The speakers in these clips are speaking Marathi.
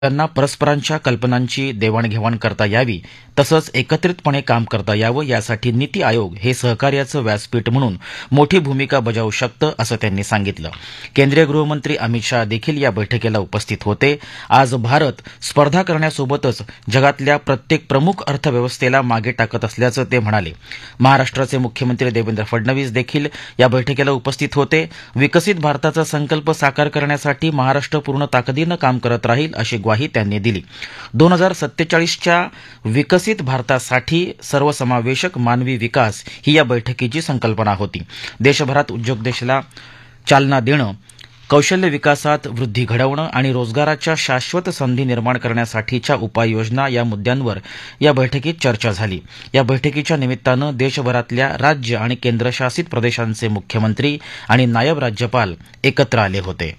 त्यांना परस्परांच्या कल्पनांची देवाणघेवाण करता यावी तसंच एकत्रितपणे काम करता यावं यासाठी नीती आयोग हे सहकार्याचं व्यासपीठ म्हणून मोठी भूमिका बजावू शकतं असं त्यांनी सांगितलं. केंद्रीय गृहमंत्री अमित शाह देखील या बैठकीला उपस्थित होते. आज भारत स्पर्धा करण्यासोबतच जगातल्या प्रत्येक प्रमुख अर्थव्यवस्थेला मागे टाकत असल्याचं ते म्हणाले. महाराष्ट्राचे मुख्यमंत्री देवेंद्र फडणवीस देखील या बैठकीला उपस्थित होते. विकसित भारताचा संकल्प साकार करण्यासाठी महाराष्ट्र पूर्ण ताकदीनं काम करत राहील अशी ग्वाही त्यांनी दिली. 2047च्या विकसित भारतासाठी सर्वसमावेशक मानवी विकास ही या बैठकीची संकल्पना होती. देशभरात उद्योगदेशाला चालना देणं, कौशल्य विकासात वृद्धी घडवणं आणि रोजगाराच्या शाश्वत संधी निर्माण करण्यासाठीच्या उपाययोजना या मुद्द्यांवर या बैठकीत चर्चा झाली. या बैठकीच्या निमित्तानं देशभरातल्या राज्य आणि केंद्रशासित प्रदेशांचे मुख्यमंत्री आणि नायब राज्यपाल एकत्र आले होते.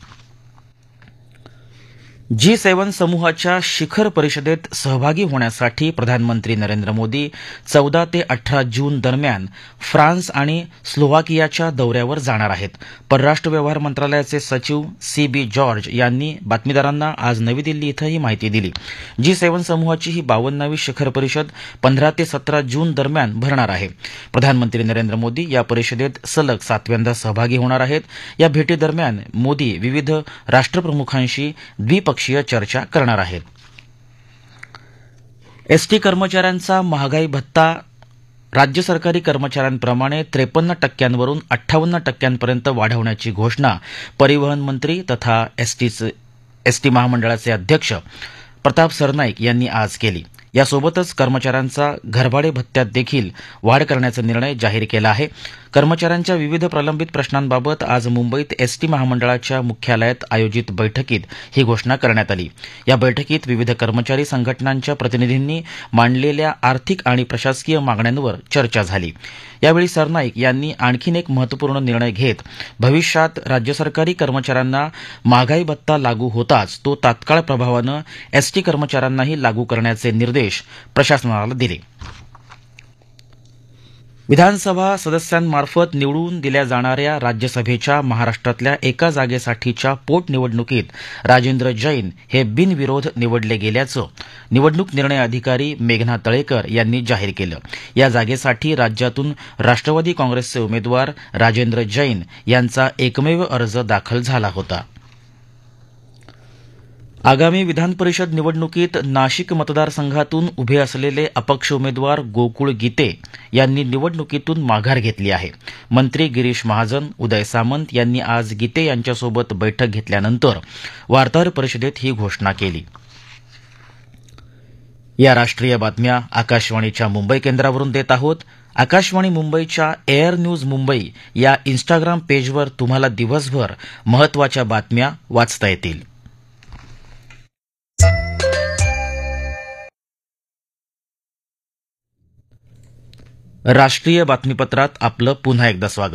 G7 समूहाच्या शिखर परिषदेत सहभागी होण्यासाठी प्रधानमंत्री नरेंद्र मोदी 14 ते 18 जून दरम्यान फ्रान्स आणि स्लोव्हाकियाच्या दौऱ्यावर जाणार आहेत. परराष्ट्र व्यवहार मंत्रालयाचे सचिव CB जॉर्ज यांनी बातमीदारांना आज नवी दिल्ली इथं ही माहिती दिली. G7 समूहाची ही 52वी शिखर परिषद 15 ते 17 जून दरम्यान भरणार आहे. प्रधानमंत्री नरेंद्र मोदी या परिषदेत सलग 7व्यांदा सहभागी होणार आहेत. या भेटीदरम्यान मोदी विविध राष्ट्रप्रमुखांशी द्विपक्षीय चर्चा करणार आहेत. एसटी कर्मचाऱ्यांचा महागाई भत्ता राज्य सरकारी कर्मचाऱ्यांप्रमाणे 53% 58% वाढवण्याची घोषणा परिवहन मंत्री तथा एसटी महामंडळाचे अध्यक्ष प्रताप सरनाईक यांनी आज केली. यासोबतच कर्मचाऱ्यांचा घरभाडे भत्त्यात देखील वाढ करण्याचा निर्णय जाहीर केला आहे. कर्मचाऱ्यांच्या विविध प्रलंबित प्रश्नांबाबत आज मुंबईत एसटी महामंडळाच्या मुख्यालयात आयोजित बैठकीत ही घोषणा करण्यात आली. या बैठकीत विविध कर्मचारी संघटनांच्या प्रतिनिधींनी मांडलेल्या आर्थिक आणि प्रशासकीय मागण्यांवर चर्चा झाली. यावेळी सरनाईक यांनी आणखीन एक महत्त्वपूर्ण निर्णय घेत भविष्यात राज्य सरकारी कर्मचाऱ्यांना महागाई भत्ता लागू होताच तो तात्काळ प्रभावानं एसटी कर्मचाऱ्यांनाही लागू करण्याचे निर्देश प्रशासनाला दिले. विधानसभा सदस्यांमार्फत निवडून दिल्या जाणाऱ्या राज्यसभेच्या महाराष्ट्रातल्या एका जागेसाठीच्या पोटनिवडणुकीत राजेंद्र जैन हे बिनविरोध निवडले गेल्याचं निवडणूक निर्णय अधिकारी मेघना तळेकर यांनी जाहीर केलं. या जागेसाठी राज्यातून राष्ट्रवादी काँग्रेसचे उमेदवार राजेंद्र जैन यांचा एकमेव अर्ज दाखल झाला होता. आगामी विधानपरिषद निवडणुकीत नाशिक मतदारसंघातून उभे असलेले अपक्ष उमेदवार गोकुळ गीते यांनी निवडणुकीतून माघार घेतली आहे. मंत्री गिरीश महाजन, उदय सामंत यांनी आज गीते यांच्यासोबत बैठक घेतल्यानंतर वार्ताहर परिषदेत ही घोषणा केली. या राष्ट्रीय बातम्या आकाशवाणीच्या मुंबई केंद्रावरून देत आहोत. आकाशवाणी मुंबईच्या एअर न्यूज मुंबई या इन्स्टाग्राम पेजवर तुम्हाला दिवसभर महत्त्वाच्या बातम्या वाचता येतील. राष्ट्रीय बातमीपत्रात आपलं पुन्हा एकदा स्वागत.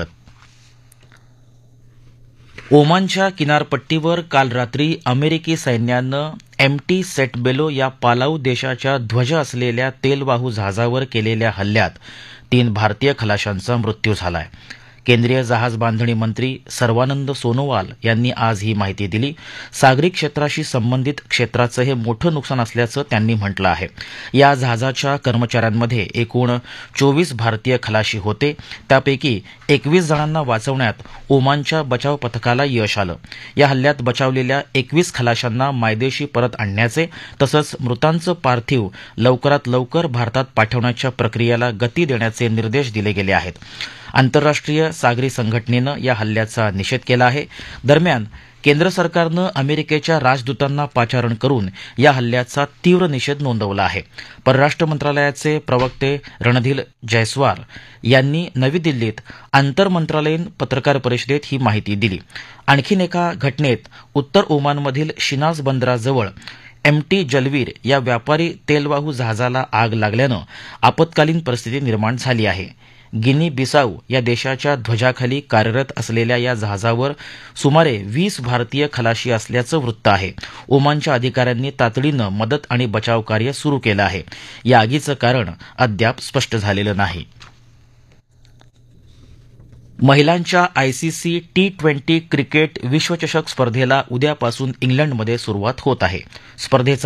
ओमानच्या किनारपट्टीवर काल रात्री अमेरिकी सैन्यानं MT सेटबेलो या पालाऊ देशाच्या ध्वज असलेल्या तेलवाहू जहाजावर केलेल्या हल्ल्यात 3 भारतीय खलाशांचा मृत्यू झाला आहे. केंद्रीय जहाज बांधणी मंत्री सर्वानंद सोनोवाल यांनी आज ही माहिती दिली. सागरी क्षेत्राशी संबंधित क्षेत्राचं हे मोठं नुकसान असल्याचं त्यांनी म्हटलं आहे. या जहाजाच्या कर्मचाऱ्यांमध्ये एकूण 24 भारतीय खलाशी होते. त्यापैकी 21 जणांना वाचवण्यात ओमानच्या बचाव पथकाला यश आलं. या हल्ल्यात बचावलेल्या 21 खलाशांना मायदेशी परत आणण्याचे तसंच मृतांचं पार्थिव लवकरात लवकर भारतात पाठवण्याच्या प्रक्रियेला गती देण्याचे निर्देश दिले गेले आहेत. आंतरराष्ट्रीय सागरी संघटनेनं या हल्ल्याचा निषेध केला आहे. दरम्यान केंद्र सरकारनं अमेरिकेच्या राजदूतांना पाचारण करून या हल्ल्याचा तीव्र निषेध नोंदवला आहे. परराष्ट्र मंत्रालयाचे प्रवक्ते रणधीर जयस्वाल यांनी नवी दिल्लीत आंतरमंत्रालयीन पत्रकार परिषदेत ही माहिती दिली. आणखीन एका घटनेत उत्तर ओमानमधील शिनाज बंदराजवळ MT जलवीर या व्यापारी तेलवाहू जहाजाला आग लागल्यानं आपत्कालीन परिस्थिती निर्माण झाली आहे. गिनी बिसाऊ या देशाच्या ध्वजाखाली कार्यरत असलेल्या या जहाजावर सुमारे 20 भारतीय खलाशी असल्याचं वृत्त आहे. ओमानच्या अधिकाऱ्यांनी तातडीनं मदत आणि बचाव कार्य सुरू केलं आहे. या आगीचं कारण अद्याप स्पष्ट झालेलं नाही. महिलांच्या आयसीसी T20 क्रिकेट विश्वचषक स्पर्धेला उद्यापासून इंग्लंडमध्ये सुरुवात होत आहे. स्पर्धेचा